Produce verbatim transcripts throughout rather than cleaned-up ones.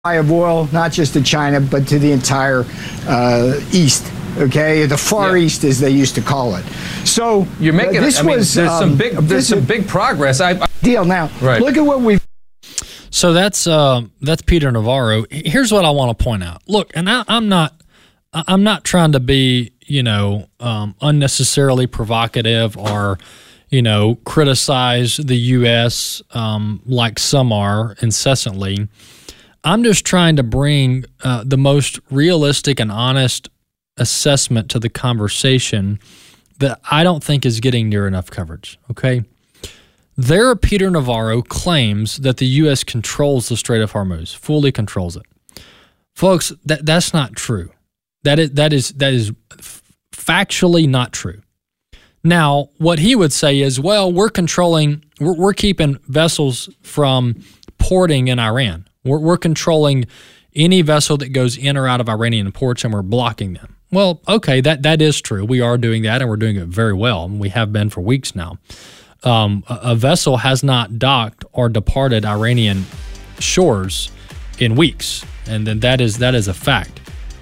of oil, not just to China, but to the entire uh, East. Okay, the Far yeah. East, as they used to call it. So you're making. Uh, this I mean, was there's um, some big. There's some big progress. I, I deal now. Right. Look at what we've. So that's uh, that's Peter Navarro. Here's what I want to point out. Look, and I, I'm not. I'm not trying to be, you know, um, unnecessarily provocative or, you know, criticize the U S um, like some are incessantly. I'm just trying to bring uh, the most realistic and honest assessment to the conversation that I don't think is getting near enough coverage, okay? There, Peter Navarro claims that the U S controls the Strait of Hormuz, fully controls it. Folks, that that's not true. That is that is that is factually not true. Now, what he would say is, well, we're controlling, we're, we're keeping vessels from porting in Iran. We're, we're controlling any vessel that goes in or out of Iranian ports, and we're blocking them. Well, okay, that that is true. We are doing that, and we're doing it very well, and we have been for weeks now. Um, a, a vessel has not docked or departed Iranian shores in weeks, and then that is that is a fact.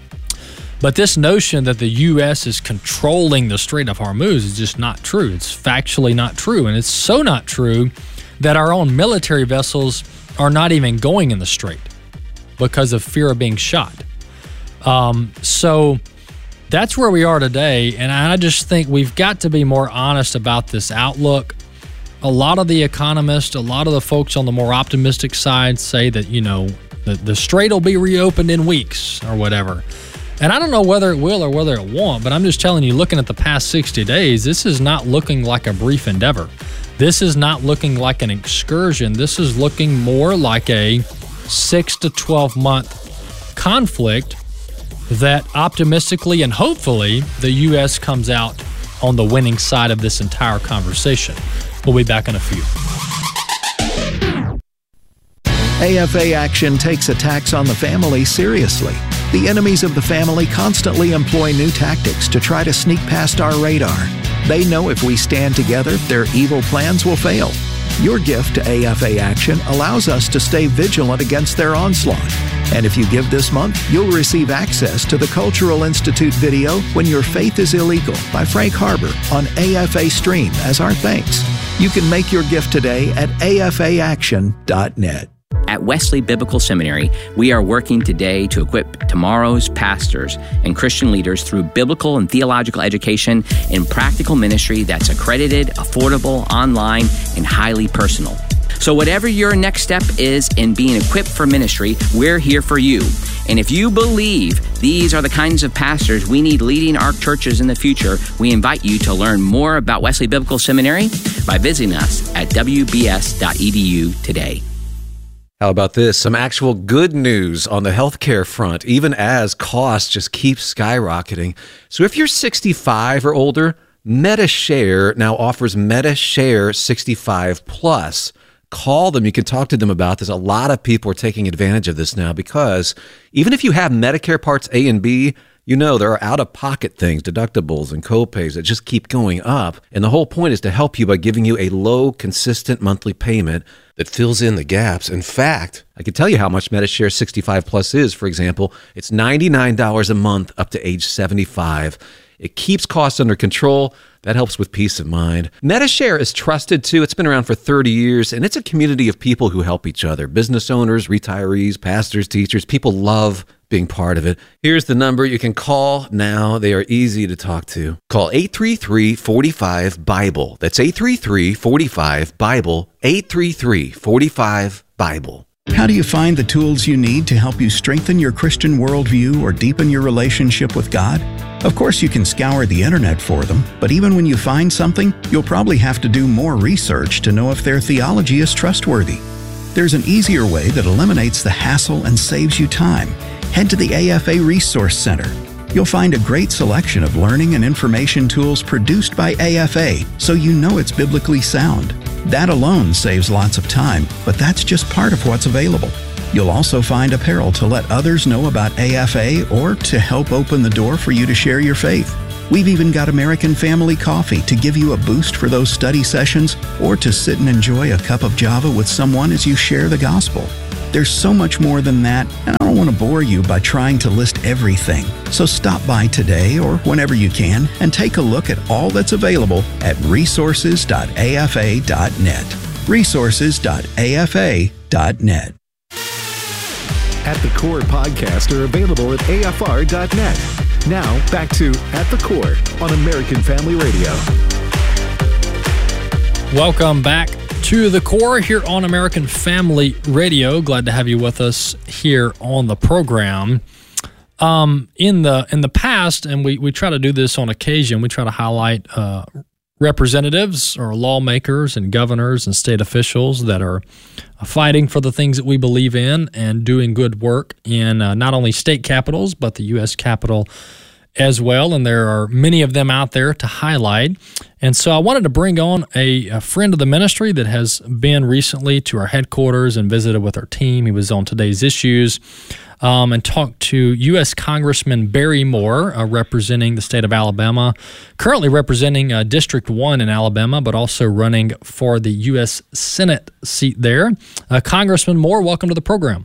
But this notion that the U S is controlling the Strait of Hormuz is just not true. It's factually not true. And it's so not true that our own military vessels are not even going in the strait because of fear of being shot. Um, so that's where we are today. And I just think we've got to be more honest about this outlook. A lot of the economists, a lot of the folks on the more optimistic side say that, you know, the, the strait will be reopened in weeks or whatever. And I don't know whether it will or whether it won't, but I'm just telling you, looking at the past sixty days, this is not looking like a brief endeavor. This is not looking like an excursion. This is looking more like a six to twelve month conflict that optimistically and hopefully the U S comes out on the winning side of this entire conversation. We'll be back in a few. A F A Action takes attacks on the family seriously. The enemies of the family constantly employ new tactics to try to sneak past our radar. They know if we stand together, their evil plans will fail. Your gift to A F A Action allows us to stay vigilant against their onslaught. And if you give this month, you'll receive access to the Cultural Institute video When Your Faith is Illegal by Frank Harbor on A F A Stream as our thanks. You can make your gift today at A F A action dot net. At Wesley Biblical Seminary, we are working today to equip tomorrow's pastors and Christian leaders through biblical and theological education and practical ministry that's accredited, affordable, online, and highly personal. So whatever your next step is in being equipped for ministry, we're here for you. And if you believe these are the kinds of pastors we need leading our churches in the future, we invite you to learn more about Wesley Biblical Seminary by visiting us at w b s dot e d u today. How about this? Some actual good news on the healthcare front, even as costs just keep skyrocketing. So if you're sixty-five or older, Medi-Share now offers Medi-Share sixty-five plus. Call them. You can talk to them about this. A lot of people are taking advantage of this now because even if you have Medicare Parts A and B, you know there are out-of-pocket things, deductibles and co-pays that just keep going up. And the whole point is to help you by giving you a low, consistent monthly payment that fills in the gaps. In fact, I can tell you how much Medi-Share sixty-five plus is. For example, it's ninety-nine dollars a month up to age seventy-five. It keeps costs under control. That helps with peace of mind. Medi-Share is trusted too. It's been around for thirty years, and it's a community of people who help each other. Business owners, retirees, pastors, teachers. People love being part of it. Here's the number you can call now. They are easy to talk to. Call eight three three, four five, BIBLE. That's eight three three, four five, BIBLE. eight three three, four five, BIBLE. How do you find the tools you need to help you strengthen your Christian worldview or deepen your relationship with God? Of course, you can scour the internet for them, but even when you find something, you'll probably have to do more research to know if their theology is trustworthy. There's an easier way that eliminates the hassle and saves you time. Head to the A F A Resource Center. You'll find a great selection of learning and information tools produced by A F A, so you know it's biblically sound. That alone saves lots of time, but that's just part of what's available. You'll also find apparel to let others know about A F A or to help open the door for you to share your faith. We've even got American Family Coffee to give you a boost for those study sessions or to sit and enjoy a cup of Java with someone as you share the gospel. There's so much more than that, and I don't want to bore you by trying to list everything. So stop by today or whenever you can and take a look at all that's available at resources dot a f a dot net. resources dot a f a dot net. At the Core podcasts are available at a f r dot net. Now, back to At the Core on American Family Radio. Welcome back to The Core here on American Family Radio. Glad to have you with us here on the program. Um, in the in the past, and we, we try to do this on occasion, we try to highlight uh, representatives or lawmakers and governors and state officials that are fighting for the things that we believe in and doing good work in uh, not only state capitals, but the U S Capitol as well. And there are many of them out there to highlight. And so I wanted to bring on a, a friend of the ministry that has been recently to our headquarters and visited with our team. He was on Today's Issues um, and talked to U S Congressman Barry Moore, uh, representing the state of Alabama, currently representing uh, District one in Alabama, but also running for the U S Senate seat there. Uh, Congressman Moore, welcome to the program.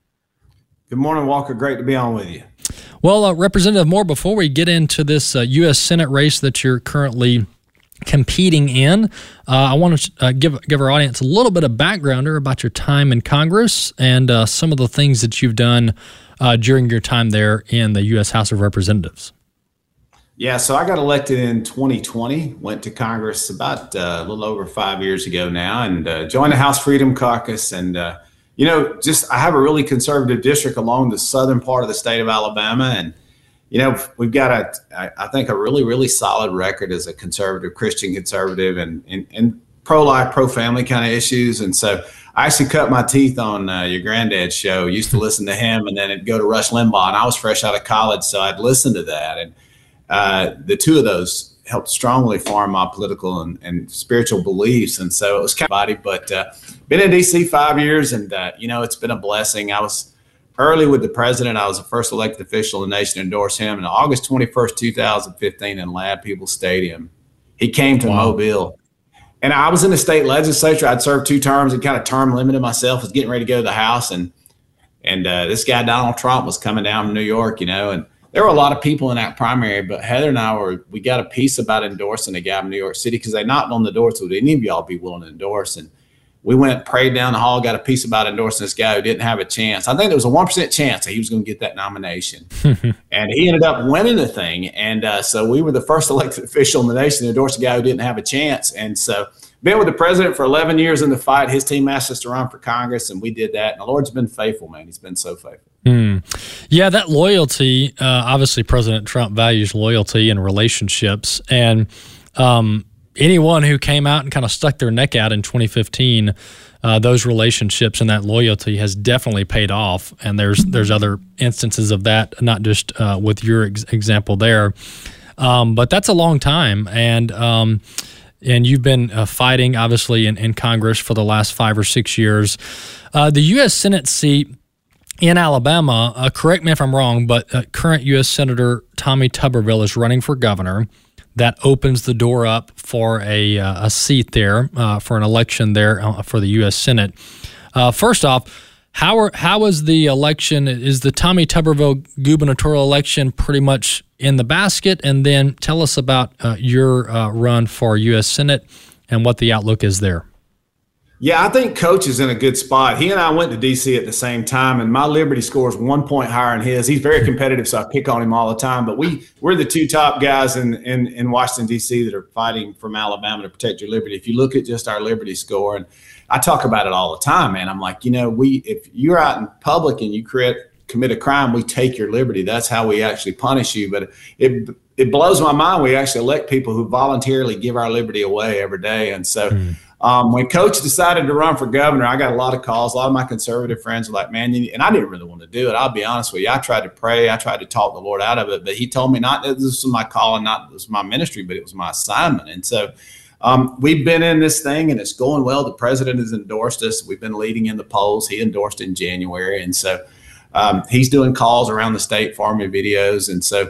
Good morning, Walker. Great to be on with you. Well, uh, Representative Moore, before we get into this uh, U S Senate race that you're currently competing in, uh, I want to uh, give give our audience a little bit of background about your time in Congress and uh, some of the things that you've done uh, during your time there in the U S House of Representatives. Yeah, so I got elected in twenty twenty, went to Congress about uh, a little over five years ago now, and uh, joined the House Freedom Caucus. And, uh, you know, just I have a really conservative district along the southern part of the state of Alabama. And, you know, we've got, a, I think, a really, really solid record as a conservative, Christian conservative, and, and, and pro-life, pro-family kind of issues. And so I actually cut my teeth on uh, your granddad's show. Used to listen to him, and then it'd go to Rush Limbaugh. And I was fresh out of college, so I'd listen to that. And uh, the two of those helped strongly form my political and, and spiritual beliefs. And so it was kind of body, but uh, been in D C five years, and, uh, you know, it's been a blessing. I was early with the president. I was the first elected official in the nation to endorse him. And August twenty-first, twenty fifteen in Lad People Stadium, he came to wow. Mobile. And I was in the state legislature. I'd served two terms and kind of term limited myself. Was getting ready to go to the House. And and uh, this guy, Donald Trump, was coming down from New York, you know, and there were a lot of people in that primary, but Heather and I were, we got a piece about endorsing a guy from New York City because they knocked on the door to, would any of y'all be willing to endorse? And we went, prayed down the hall, got a piece about endorsing this guy who didn't have a chance. I think there was a one percent chance that he was going to get that nomination. And he ended up winning the thing. And uh, so we were the first elected official in the nation to endorse a guy who didn't have a chance. And so been with the president for eleven years in the fight. His team asked us to run for Congress, and we did that. And the Lord's been faithful, man. He's been so faithful. Mm. Yeah, that loyalty, uh, obviously President Trump values loyalty and relationships. And um, anyone who came out and kind of stuck their neck out in twenty fifteen, uh, those relationships and that loyalty has definitely paid off. And there's there's other instances of that, not just uh, with your ex- example there. Um, but that's a long time. And um, and you've been uh, fighting, obviously, in, in Congress for the last five or six years. Uh, the U S Senate seat in Alabama, uh, correct me if I'm wrong, but uh, current U S Senator Tommy Tuberville is running for governor. That opens the door up for a uh, a seat there, uh, for an election there uh, for the U S Senate. Uh, first off, how are, how is the election? Is the Tommy Tuberville gubernatorial election pretty much in the basket? And then tell us about uh, your uh, run for U S Senate and what the outlook is there. Yeah, I think Coach is in a good spot. He and I went to D C at the same time, and my Liberty score is one point higher than his. He's very competitive, so I pick on him all the time. But we, we're the two top guys in, in, in Washington, D C that are fighting from Alabama to protect your liberty. If you look at just our Liberty score, and I talk about it all the time, man. I'm like, you know, we if you're out in public and you create, commit a crime, we take your liberty. That's how we actually punish you. But it it blows my mind. We actually elect people who voluntarily give our liberty away every day. And so mm. um, when Coach decided to run for governor, I got a lot of calls. A lot of my conservative friends were like, man, you, and I didn't really want to do it. I'll be honest with you. I tried to pray. I tried to talk the Lord out of it. But he told me not that this was my calling, not this was my ministry, but it was my assignment. And so um, we've been in this thing, and it's going well. The president has endorsed us. We've been leading in the polls. He endorsed in January. And so Um, he's doing calls around the state for me, videos. And so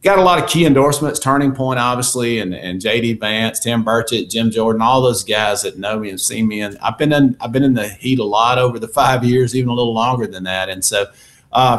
got a lot of key endorsements, Turning Point, obviously, and, and J D Vance, Tim Burchett, Jim Jordan, all those guys that know me and see me. And I've been in, I've been in the heat a lot over the five years, even a little longer than that. And so uh,